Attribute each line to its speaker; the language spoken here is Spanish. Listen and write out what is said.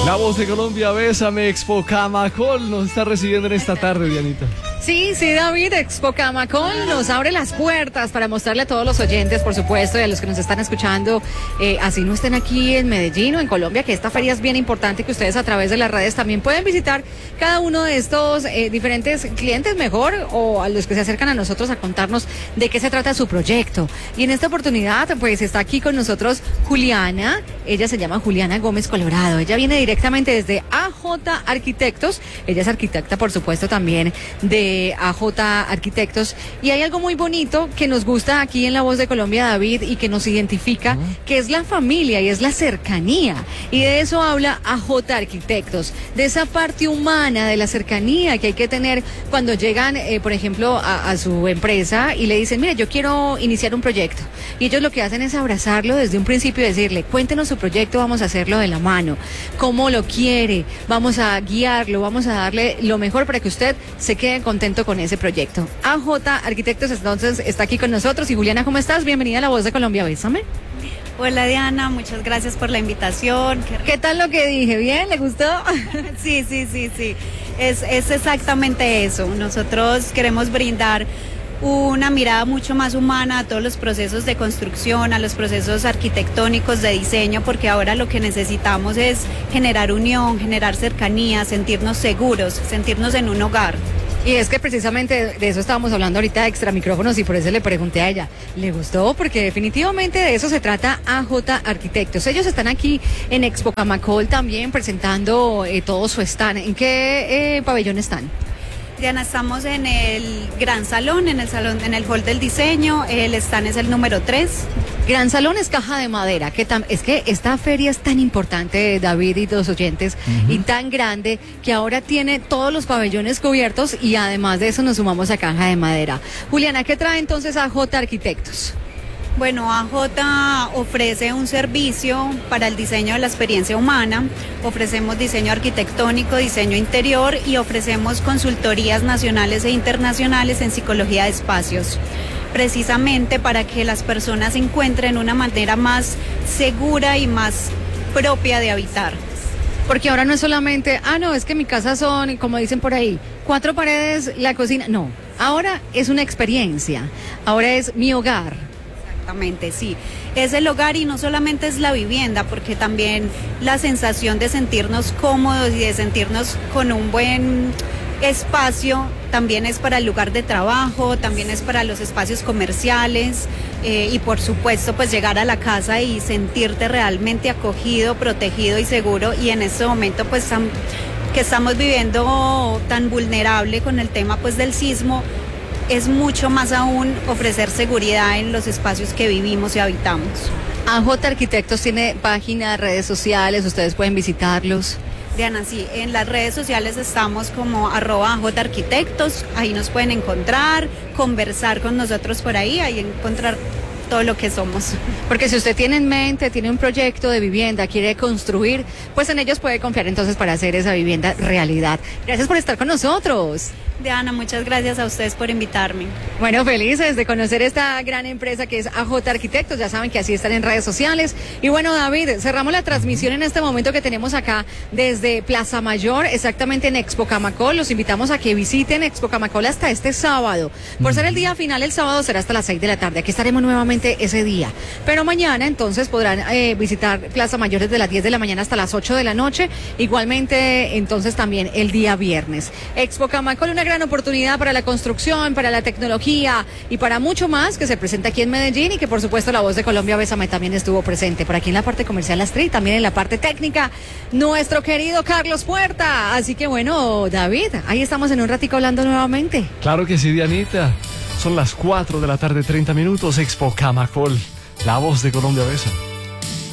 Speaker 1: La Voz de Colombia, Bésame, Expo Camacol nos está recibiendo en esta tarde, Dianita.
Speaker 2: Sí, David, Expo Camacol nos abre las puertas para mostrarle a todos los oyentes, por supuesto, y a los que nos están escuchando, así no estén aquí en Medellín o en Colombia, que esta feria es bien importante, que ustedes a través de las redes también pueden visitar cada uno de estos diferentes clientes mejor, o a los que se acercan a nosotros a contarnos de qué se trata su proyecto. Y en esta oportunidad, pues está aquí con nosotros Juliana. Ella se llama Juliana Gómez Colorado. Ella viene directamente desde AJ Arquitectos. Ella es arquitecta, por supuesto, también de AJ Arquitectos. Y hay algo muy bonito que nos gusta aquí en La Voz de Colombia, David, y que nos identifica, que es la familia y es la cercanía. Y de eso habla AJ Arquitectos, de esa parte humana, de la cercanía que hay que tener cuando llegan, por ejemplo, a su empresa y le dicen, mira, yo quiero iniciar un proyecto. Y ellos lo que hacen es abrazarlo desde un principio y decirle, cuéntenos su proyecto, vamos a hacerlo de la mano, cómo lo quiere, vamos a guiarlo, vamos a darle lo mejor para que usted se quede contento con ese proyecto. AJ Arquitectos entonces está aquí con nosotros. Y Juliana, ¿cómo estás? Bienvenida a La Voz de Colombia, Bésame.
Speaker 3: Hola Diana, muchas gracias por la invitación.
Speaker 2: ¿Qué tal lo que dije? ¿Bien? ¿Le gustó?
Speaker 3: Sí. Es exactamente eso. Nosotros queremos brindar una mirada mucho más humana a todos los procesos de construcción, a los procesos arquitectónicos de diseño, porque ahora lo que necesitamos es generar unión, generar cercanía, sentirnos seguros, sentirnos en un hogar.
Speaker 2: Y es que precisamente de eso estábamos hablando ahorita extra micrófonos, y por eso le pregunté a ella, ¿le gustó? Porque definitivamente de eso se trata AJ Arquitectos. Ellos están aquí en Expo Camacol también presentando todo su stand. ¿En qué pabellón están?
Speaker 3: Diana, estamos en el Gran Salón, en el Hall del Diseño. El stand es el número 3.
Speaker 2: Gran Salón es caja de madera. Es que esta feria es tan importante, David y los oyentes, y tan grande, que ahora tiene todos los pabellones cubiertos, y además de eso nos sumamos a caja de madera. Juliana, ¿qué trae entonces AJ Arquitectos?
Speaker 3: Bueno, AJ ofrece un servicio para el diseño de la experiencia humana. Ofrecemos diseño arquitectónico, diseño interior, y ofrecemos consultorías nacionales e internacionales en psicología de espacios, precisamente para que las personas encuentren una manera más segura y más propia de habitar.
Speaker 2: Porque ahora no es solamente, no, es que mi casa son, como dicen por ahí, 4 paredes, la cocina. No, ahora es una experiencia, ahora es mi hogar.
Speaker 3: Exactamente, sí. Es el hogar, y no solamente es la vivienda, porque también la sensación de sentirnos cómodos y de sentirnos con un buen espacio también es para el lugar de trabajo, también es para los espacios comerciales, y por supuesto pues llegar a la casa y sentirte realmente acogido, protegido y seguro. Y en este momento pues que estamos viviendo tan vulnerable con el tema pues del sismo, es mucho más aún ofrecer seguridad en los espacios que vivimos y habitamos.
Speaker 2: AJ Arquitectos tiene página, redes sociales, ustedes pueden visitarlos.
Speaker 3: Diana, sí, en las redes sociales estamos como @AJ Arquitectos, ahí nos pueden encontrar, conversar con nosotros por ahí encontrar todo lo que somos.
Speaker 2: Porque si usted tiene en mente, tiene un proyecto de vivienda, quiere construir, pues en ellos puede confiar entonces para hacer esa vivienda realidad. Gracias por estar con nosotros.
Speaker 3: Diana, muchas gracias a ustedes por invitarme.
Speaker 2: Bueno, felices de conocer esta gran empresa que es AJ Arquitectos. Ya saben que así están en redes sociales. Y bueno, David, cerramos la transmisión en este momento que tenemos acá desde Plaza Mayor, exactamente en Expo Camacol. Los invitamos a que visiten Expo Camacol hasta este sábado. Por ser el día final, el sábado será hasta las 6 de la tarde. Aquí estaremos nuevamente ese día. Pero mañana entonces podrán visitar Plaza Mayor desde las 10 de la mañana hasta las 8 de la noche. Igualmente entonces también el día viernes. Expo Camacol, una gran oportunidad para la construcción, para la tecnología y para mucho más, que se presenta aquí en Medellín, y que por supuesto La Voz de Colombia, Bésame, también estuvo presente por aquí en la parte comercial La Street, también en la parte técnica nuestro querido Carlos Puerta. Así que bueno, David, ahí estamos en un ratico hablando nuevamente.
Speaker 1: Claro que sí, Dianita. Son las 4 de la tarde, 30 minutos, Expo Camacol, La Voz de Colombia, Bésame.